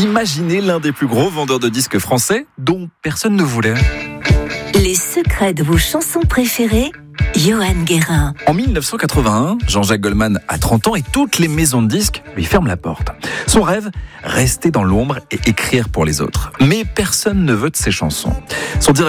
Imaginez l'un des plus gros vendeurs de disques français dont personne ne voulait. Les secrets de vos chansons préférées, Johan Guérin. En 1981, Jean-Jacques Goldman a 30 ans et toutes les maisons de disques lui ferment la porte. Son rêve, rester dans l'ombre et écrire pour les autres. Mais personne ne veut de ses chansons. Son directeur